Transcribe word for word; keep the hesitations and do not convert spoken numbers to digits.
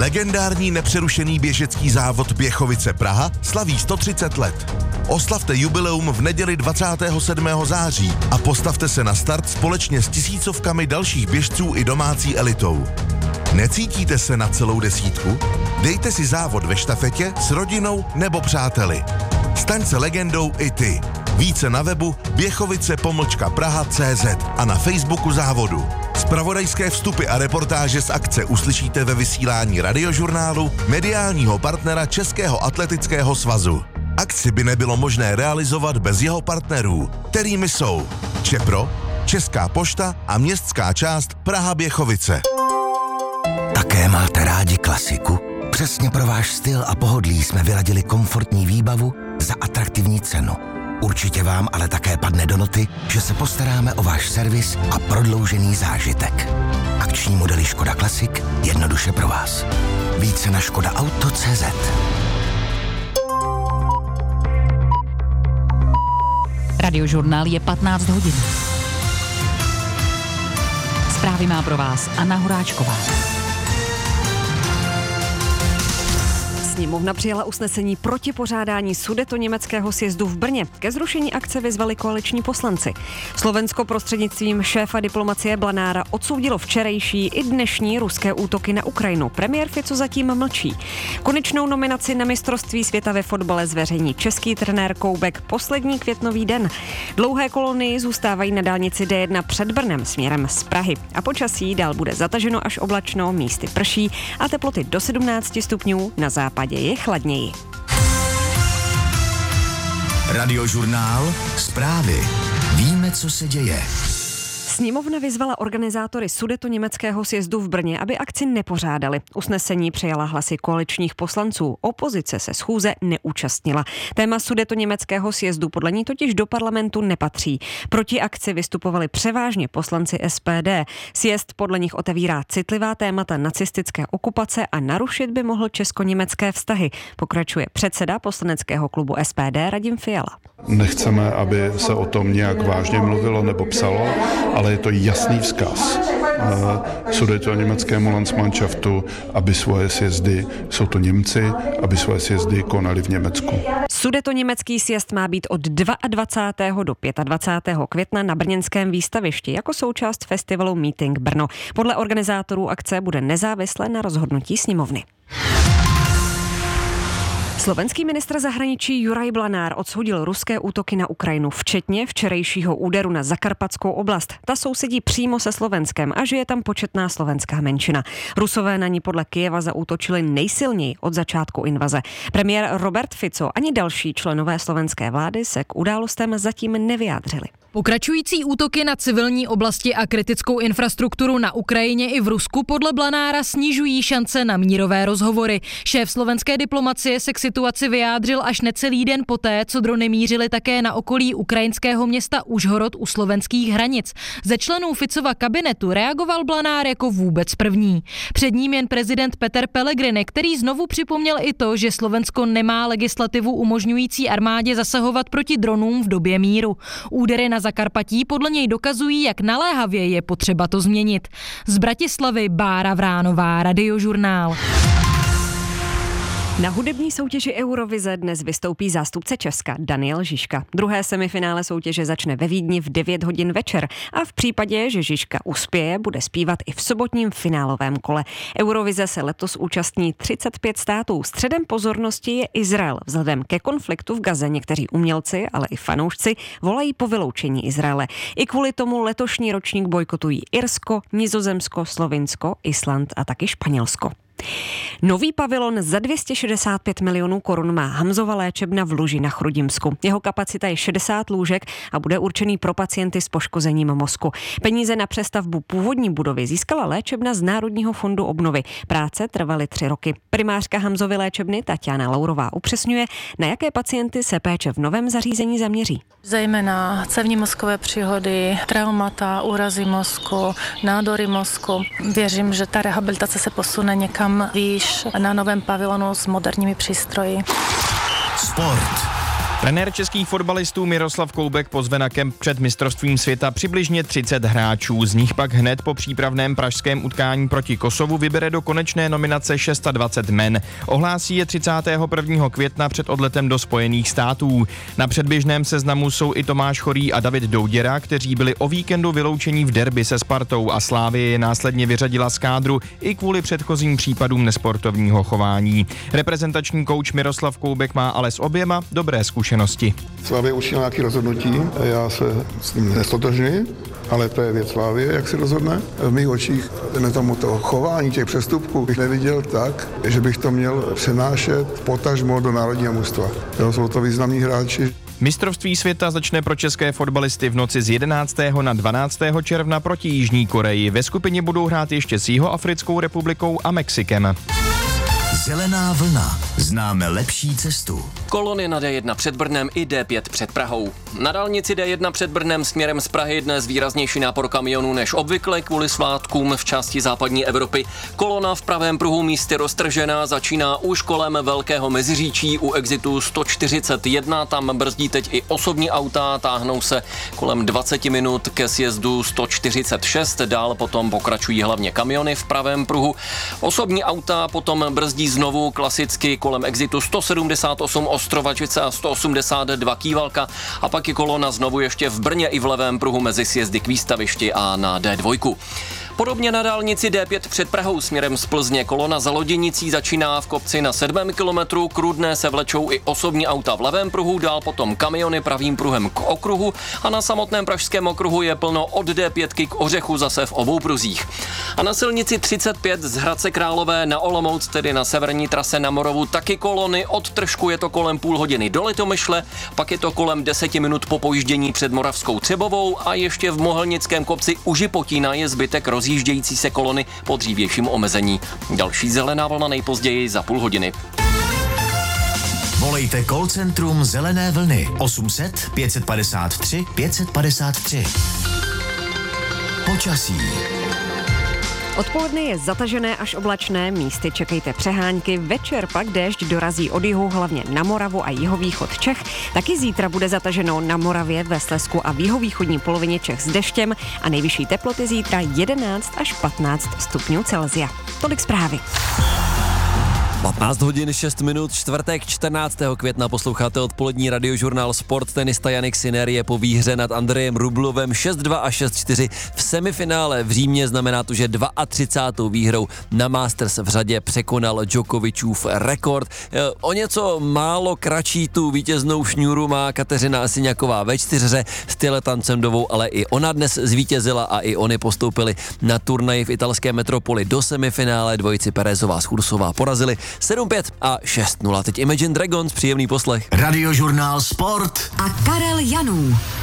Legendární nepřerušený běžecký závod Běchovice Praha slaví sto třicet let. Oslavte jubileum v neděli dvacátého sedmého září a postavte se na start společně s tisícovkami dalších běžců i domácí elitou. Necítíte se na celou desítku? Dejte si závod ve štafetě s rodinou nebo přáteli. Staň se legendou i ty. Více na webu běchovice pomlčka praha tečka cé zet a na Facebooku závodu. Zpravodajské vstupy a reportáže z akce uslyšíte ve vysílání Radiožurnálu, mediálního partnera Českého atletického svazu. Akci by nebylo možné realizovat bez jeho partnerů, kterými jsou Čepro, Česká pošta a městská část Praha Běchovice. Také máte rádi klasiku? Přesně pro váš styl a pohodlí jsme vyladili komfortní výbavu za atraktivní cenu. Určitě vám ale také padne do noty, že se postaráme o váš servis a prodloužený zážitek. Akční modely Škoda Classic jednoduše pro vás. Více na škoda auto tečka cé zet. Radiožurnál je patnáct hodin. Zprávy má pro vás Anna Huráčková. Sněmovna přijala usnesení proti pořádání sudetoněmeckého sjezdu v Brně. Ke zrušení akce vyzvali koaliční poslanci. Slovensko prostřednictvím šéfa diplomacie Blanára odsoudilo včerejší i dnešní ruské útoky na Ukrajinu. Premiér Fico zatím mlčí. Konečnou nominaci na mistrovství světa ve fotbale zveřejní český trenér Koubek poslední květnový den. Dlouhé kolony zůstávají na dálnici D jedna před Brnem směrem z Prahy. A počasí dál bude zataženo až oblačno, místy prší a teploty do sedmnáct stupňů, na západě je chladněji. Radiožurnál, zprávy. Víme, co se děje. Sněmovna vyzvala organizátory sudetoněmeckého sjezdu v Brně, aby akci nepořádali. Usnesení přijala hlasy koaličních poslanců. Opozice se schůze neúčastnila. Téma sudetoněmeckého sjezdu podle ní totiž do parlamentu nepatří. Proti akci vystupovali převážně poslanci S P D. Sjezd podle nich otevírá citlivá témata nacistické okupace a narušit by mohl česko-německé vztahy, pokračuje předseda poslaneckého klubu S P D Radim Fiala. Nechceme, aby se o tom nějak vážně mluvilo nebo psalo, ale je to jasný vzkaz sudetoněmeckému Landsmannschaftu, aby svoje sjezdy, jsou to Němci, aby svoje sjezdy konali v Německu. Sudetoněmecký sjezd má být od dvacátého druhého do dvacátého pátého května na brněnském výstavišti jako součást festivalu Meeting Brno. Podle organizátorů akce bude nezávisle na rozhodnutí sněmovny. Slovenský ministr zahraničí Juraj Blanár odsoudil ruské útoky na Ukrajinu, včetně včerejšího úderu na Zakarpatskou oblast. Ta sousedí přímo se Slovenskem a žije tam početná slovenská menšina. Rusové na ní podle Kyjeva zaútočili nejsilněji od začátku invaze. Premiér Robert Fico ani další členové slovenské vlády se k událostem zatím nevyjádřili. Pokračující útoky na civilní oblasti a kritickou infrastrukturu na Ukrajině i v Rusku podle Blanára snižují šance na mírové rozhovory. Šéf slovenské diplomacie se k situaci vyjádřil až necelý den poté, co drony mířily také na okolí ukrajinského města Užhorod u slovenských hranic. Ze členů Ficova kabinetu reagoval Blanár jako vůbec první. Před ním jen prezident Peter Pellegrini, který znovu připomněl i to, že Slovensko nemá legislativu umožňující armádě zasahovat proti dronům v době míru. Údery na Zakarpatí podle něj dokazují, jak naléhavě je potřeba to změnit. Z Bratislavy Bára Vránová, Radiožurnál. Na hudební soutěži Eurovize dnes vystoupí zástupce Česka Daniel Žižka. Druhé semifinále soutěže začne ve Vídni v devět hodin večer a v případě, že Žižka uspěje, bude zpívat i v sobotním finálovém kole. Eurovize se letos účastní třicet pět států. Středem pozornosti je Izrael. Vzhledem ke konfliktu v Gaze někteří umělci, ale i fanoušci volají po vyloučení Izraele. I kvůli tomu letošní ročník bojkotují Irsko, Nizozemsko, Slovinsko, Island a taky Španělsko. Nový pavilon za dvě stě šedesát pět milionů korun má Hamzova léčebna v Luži na Chrudimsku. Jeho kapacita je šedesát lůžek a bude určený pro pacienty s poškozením mozku. Peníze na přestavbu původní budovy získala léčebna z Národního fondu obnovy. Práce trvaly tři roky. Primářka Hamzovy léčebny Tatiana Laurová upřesňuje, na jaké pacienty se péče v novém zařízení zaměří. Zejména cévní mozkové příhody, traumata, úrazy mozku, nádory mozku. Věřím, že ta rehabilitace se posune někam výš na novém pavilonu s moderními přístroji. Sport. Trenér českých fotbalistů Miroslav Koubek pozve na kemp před mistrovstvím světa přibližně třicet hráčů. Z nich pak hned po přípravném pražském utkání proti Kosovu vybere do konečné nominace dvacet šest men. Ohlásí je třicátého prvního května před odletem do Spojených států. Na předběžném seznamu jsou i Tomáš Chorý a David Douděra, kteří byli o víkendu vyloučení v derby se Spartou a Slavie je následně vyřadila z kádru i kvůli předchozím případům nesportovního chování. Reprezentační kouč Miroslav Koubek má ale s oběma dobré zkušenosti. Slavie učinil nějaké rozhodnutí, já se s ním nestotožňuji, ale to je věc Slavie, jak si rozhodne. V mých očích na tomu to chování těch přestupků bych neviděl tak, že bych to měl přenášet potažmo do národního mužstva. Jsou to významní hráči. Mistrovství světa začne pro české fotbalisty v noci z jedenáctého na dvanáctého června proti Jižní Koreji. Ve skupině budou hrát ještě s Jihoafrickou republikou a Mexikem. Zelená vlna. Známe lepší cestu. Kolony na D jedna před Brnem i D pět před Prahou. Na dálnici D jedna před Brnem směrem z Prahy dnes výraznější nápor kamionů než obvykle kvůli svátkům v části západní Evropy. Kolona v pravém pruhu místy roztržená začíná už kolem Velkého Meziříčí u exitu sto čtyřicet jedna. Tam brzdí teď i osobní auta, táhnou se kolem dvacet minut ke sjezdu sto čtyřicet šest. Dál potom pokračují hlavně kamiony v pravém pruhu. Osobní auta potom brzdí znovu klasicky kolem exitu sto sedmdesát osm Ostrovačice a sto osmdesát dva Kývalka a pak je kolona znovu ještě v Brně i v levém pruhu mezi sjezdy k výstavišti a na D dva. Podobně na dálnici D pět před Prahou směrem z Plzně kolona za Loděnicí začíná v kopci na sedmém kilometru, k Rudné se vlečou i osobní auta v levém pruhu, dál potom kamiony pravým pruhem k okruhu a na samotném pražském okruhu je plno od D pět k Ořechu zase v obou pruzích. A na silnici třicet pět z Hradce Králové na Olomouc, tedy na severní trase na Moravu, taky kolony, od Tržku je to kolem půl hodiny do Litomyšle, pak je to kolem deseti minut po pojíždění před Moravskou Třebovou a ještě v Mohelnickém kopci u Žipotína je zbytek rozjíždějící se kolony po dřívějším omezení. Další zelená vlna nejpozději za půl hodiny. Volejte call centrum Zelené vlny osm set pět padesát tři pět padesát tři. Počasí. Odpoledne je zatažené až oblačné, místy čekejte přehánky, večer pak déšť dorazí od jihu, hlavně na Moravu a jihovýchod Čech. Taky zítra bude zataženo na Moravě, ve Slezsku a v jihovýchodní polovině Čech s deštěm a nejvyšší teploty zítra jedenáct až patnáct stupňů Celsia. Tolik zprávy. patnáct hodin šest minut, čtvrtek čtrnáctého května posloucháte odpolední radiožurnál Sport. Tenista Jannik Sinner je po výhře nad Andrejem Rublovem šest dva a šest čtyři v semifinále v Římě. Znamená to, že třicátou druhou výhrou na Masters v řadě překonal Djokovicův rekord. O něco málo kratší tu vítěznou šňůru má Kateřina Asiňaková ve čtyřhře s Tiletancendovou, ale i ona dnes zvítězila a i oni postoupili na turnaji v italské metropoli do semifinále. Dvojici Perezová s Hursová porazili sedm pět a šest nula. Teď Imagine Dragons, příjemný poslech. Radiožurnál Sport a Karel Janů.